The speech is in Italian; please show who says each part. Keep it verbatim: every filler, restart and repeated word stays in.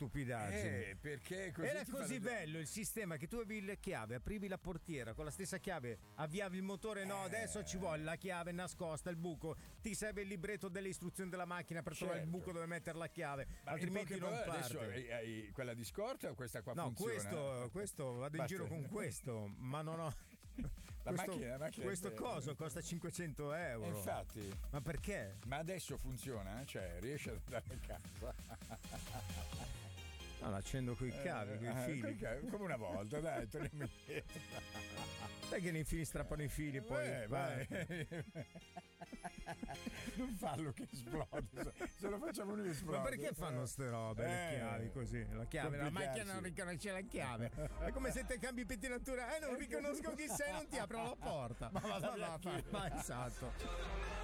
Speaker 1: stupidaggine.
Speaker 2: Eh, perché così
Speaker 1: era
Speaker 2: ti
Speaker 1: così
Speaker 2: fanno...
Speaker 1: bello il sistema che tu avevi le chiavi, aprivi la portiera con la stessa chiave, avviavi il motore. No,
Speaker 2: eh.
Speaker 1: adesso ci vuole la chiave nascosta, il buco. Ti serve il libretto delle istruzioni della macchina per
Speaker 2: certo.
Speaker 1: trovare il buco dove mettere la chiave, ma altrimenti non parte.
Speaker 2: Adesso hai, hai quella di scorta o questa qua
Speaker 1: no,
Speaker 2: funziona?
Speaker 1: questo, questo vado in
Speaker 2: Basta.
Speaker 1: giro con questo, ma non ho.
Speaker 2: La
Speaker 1: questo,
Speaker 2: macchina, la macchina
Speaker 1: questo
Speaker 2: è...
Speaker 1: coso costa cinquecento euro.
Speaker 2: Infatti.
Speaker 1: Ma perché?
Speaker 2: Ma adesso funziona? Cioè, riesci ad andare a casa?
Speaker 1: No, l'accendo coi cavi, coi
Speaker 2: eh,
Speaker 1: fili.
Speaker 2: Cavi, come una volta, dai, torniamo indietro.
Speaker 1: Sai che nei fili strappano i fili, poi
Speaker 2: eh, vai. Non farlo che esplode, se lo facciamo noi esplode.
Speaker 1: Ma perché fanno ste robe,
Speaker 2: eh,
Speaker 1: le chiavi così? La chiave, la macchina non riconosce la chiave. È come se te cambi pettinatura, eh non riconosco chi sei, non ti apro la porta.
Speaker 2: Ma vada
Speaker 1: ma, ma, ma esatto.